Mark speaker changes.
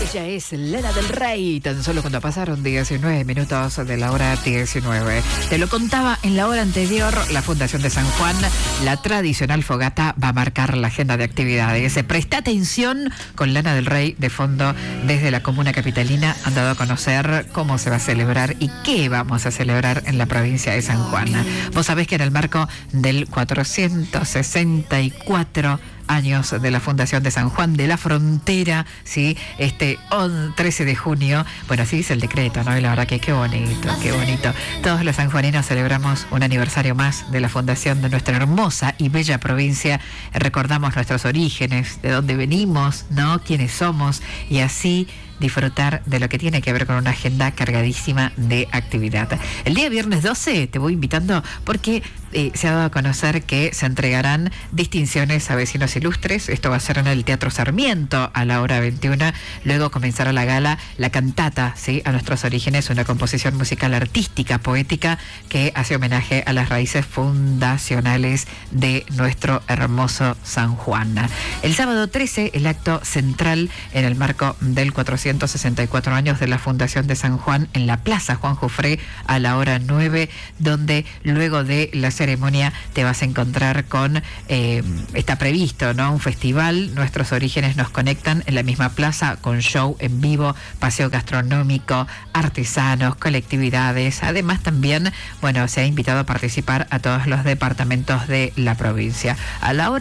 Speaker 1: Ella es Lana del Rey, tan solo cuando pasaron 19 minutos de la hora 19. Te lo contaba en la hora anterior, la Fundación de San Juan, la tradicional fogata va a marcar la agenda de actividades. Presta atención con Lana del Rey de fondo desde la comuna capitalina. Han dado a conocer cómo se va a celebrar y qué vamos a celebrar en la provincia de San Juan. Vos sabés que en el marco del 464 años de la Fundación de San Juan de la Frontera, ¿sí? 13 de junio, bueno, así dice el decreto, ¿no? Y la verdad que qué bonito, qué bonito. Todos los sanjuaninos celebramos un aniversario más de la fundación de nuestra hermosa y bella provincia. Recordamos nuestros orígenes, de dónde venimos, ¿no? Quiénes somos, y así disfrutar de lo que tiene que ver con una agenda cargadísima de actividad. El día viernes 12 te voy invitando porque se ha dado a conocer que se entregarán distinciones a vecinos ilustres. Esto va a ser en el Teatro Sarmiento a la hora 21. Luego comenzará la gala, la cantata, ¿sí? A nuestros orígenes, una composición musical artística, poética, que hace homenaje a las raíces fundacionales de nuestro hermoso San Juan. El sábado 13, el acto central en el marco del 464 años de la Fundación de San Juan en la Plaza Juan Jufré a la hora 9, donde luego de la ceremonia te vas a encontrar con, está previsto, ¿no? Un festival, Nuestros Orígenes nos conectan en la misma plaza con show en vivo, paseo gastronómico, artesanos, colectividades. Además también, bueno, se ha invitado a participar a todos los departamentos de la provincia. A la hora